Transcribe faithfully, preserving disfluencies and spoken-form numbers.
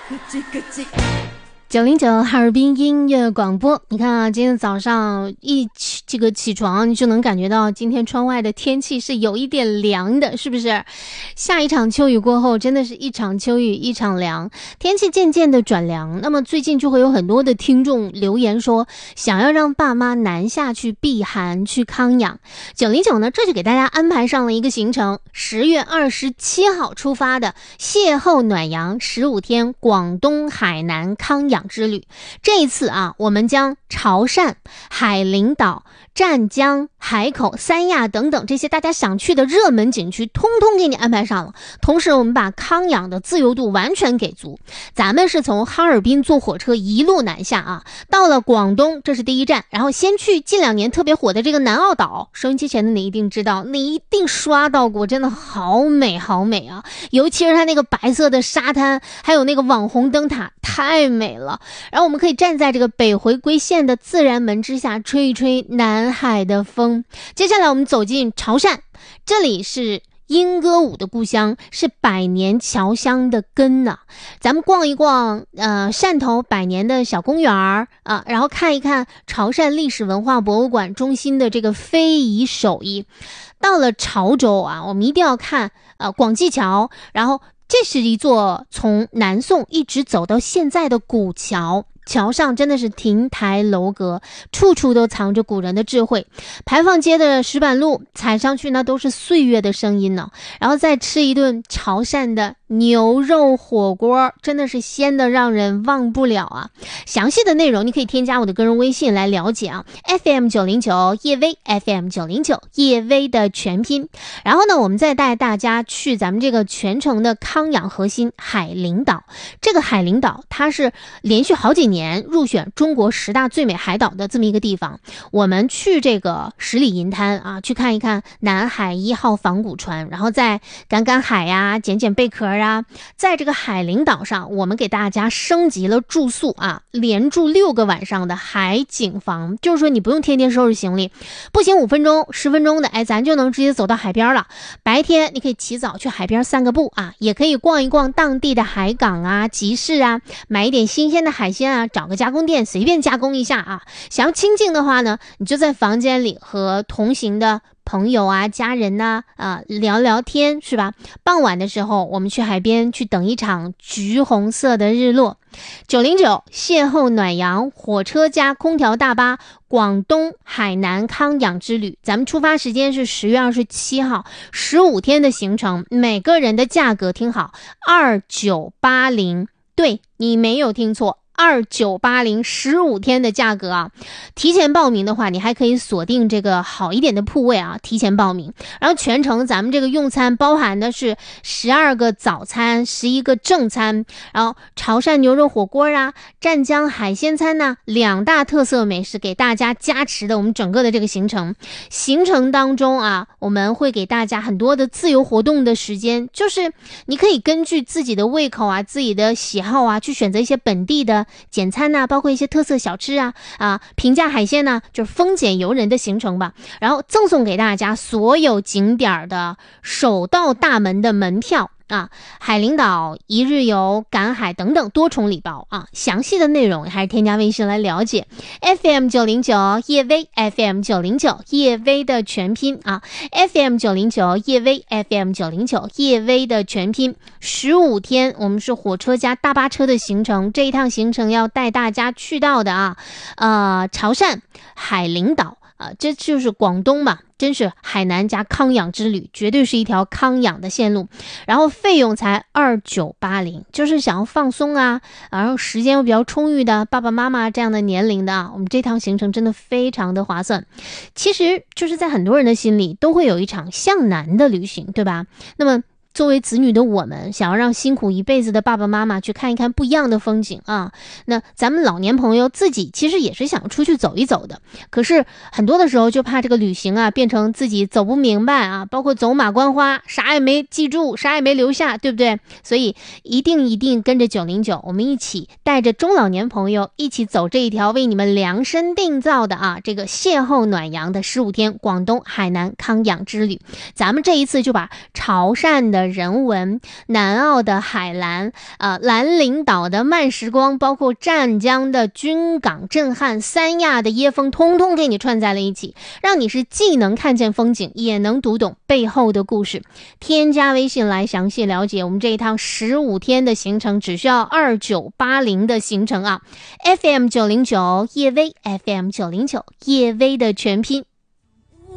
九零九哈尔滨音乐广播，你看啊，今天早上一起这个起床，你就能感觉到今天窗外的天气是有一点凉的，是不是？下一场秋雨过后，真的是一场秋雨一场凉，天气渐渐的转凉。那么最近就会有很多的听众留言说，想要让爸妈南下去避寒去康养。九零九呢，这就给大家安排上了一个行程，十月二十七号出发的邂逅暖阳十五天广东海南康养之旅。这一次啊，我们将潮汕、海陵岛、湛江、海口、三亚等等这些大家想去的热门景区通通给你安排上了，同时我们把康养的自由度完全给足。咱们是从哈尔滨坐火车一路南下啊，到了广东，这是第一站，然后先去近两年特别火的这个南澳岛。收音机前的你一定知道，你一定刷到过，真的好美好美啊，尤其是它那个白色的沙滩，还有那个网红灯塔，太美了。然后我们可以站在这个北回归线的自然门之下，吹一吹南海的风。接下来我们走进潮汕，这里是莺歌舞的故乡，是百年侨乡的根呐、啊。咱们逛一逛呃汕头百年的小公园儿啊，然后看一看潮汕历史文化博物馆中心的这个非遗手艺。到了潮州啊，我们一定要看呃广济桥，然后这是一座从南宋一直走到现在的古桥，桥上真的是亭台楼阁，处处都藏着古人的智慧。排放街的石板路踩上去呢都是岁月的声音呢。然后再吃一顿潮汕的牛肉火锅，真的是鲜的让人忘不了啊。详细的内容你可以添加我的个人微信来了解啊， F M 九零九 叶薇 F M 九零九 叶薇的全拼。然后呢，我们再带大家去咱们这个全程的康养核心海陵岛。这个海陵岛它是连续好几年入选中国十大最美海岛的这么一个地方。我们去这个十里银滩啊，去看一看南海一号仿古船，然后再赶赶海呀、啊，捡捡贝壳啊。在这个海陵岛上，我们给大家升级了住宿啊，连住六个晚上的海景房，就是说你不用天天收拾行李，步行五分钟十分钟的，哎，咱就能直接走到海边了。白天你可以起早去海边散个步啊，也可以逛一逛当地的海港啊、集市啊，买一点新鲜的海鲜啊，找个加工店随便加工一下啊。想要清静的话呢，你就在房间里和同行的朋友啊、家人呐 啊, 啊聊聊天，是吧？傍晚的时候，我们去海边去等一场橘红色的日落。九零九邂逅暖阳火车加空调大巴广东海南康养之旅，咱们出发时间是十月二十七号，十五天的行程，每个人的价格听好，二九八零，对，你没有听错。二九八零十五天的价格啊，提前报名的话，你还可以锁定这个好一点的铺位啊，提前报名。然后全程咱们这个用餐包含的是十二个早餐，十一个正餐，然后潮汕牛肉火锅啊，湛江海鲜餐呐、啊，两大特色美食给大家加持的我们整个的这个行程。行程当中啊，我们会给大家很多的自由活动的时间，就是你可以根据自己的胃口啊、自己的喜好啊，去选择一些本地的简餐呐、啊，包括一些特色小吃啊啊，平价海鲜呢、啊，就是丰俭由人的行程吧。然后赠送给大家所有景点的首到大门的门票啊，海陵岛一日游、赶海等等多重礼包啊。详细的内容还是添加微信来了解。F M 九零九叶薇 F M 九零九叶薇的全拼啊 ，F M 九零九叶薇 F M 九零九叶薇的全拼。十五天，我们是火车加大巴车的行程，这一趟行程要带大家去到的啊，呃，潮汕、海陵岛。啊，这就是广东嘛，真是海南加康养之旅，绝对是一条康养的线路。然后费用才二九八零，就是想要放松啊，然后时间又比较充裕的爸爸妈妈这样的年龄的啊，我们这趟行程真的非常的划算。其实就是在很多人的心里都会有一场向南的旅行，对吧？那么作为子女的我们，想要让辛苦一辈子的爸爸妈妈去看一看不一样的风景啊，那咱们老年朋友自己其实也是想出去走一走的，可是很多的时候就怕这个旅行啊变成自己走不明白啊，包括走马观花，啥也没记住，啥也没留下，对不对？所以一定一定跟着九零九，我们一起带着中老年朋友一起走这一条为你们量身定造的啊这个邂逅暖阳的十五天广东海南康养之旅。咱们这一次就把潮汕的的人文，南澳的海蓝，呃，兰陵岛的慢时光，包括湛江的军港震撼，三亚的椰风，通通给你串在了一起，让你是既能看见风景，也能读懂背后的故事。添加微信来详细了解我们这一趟十五天的行程，只需要二九八零的行程啊 ，F M 九零九夜微 ，F M 九零九夜微的全拼。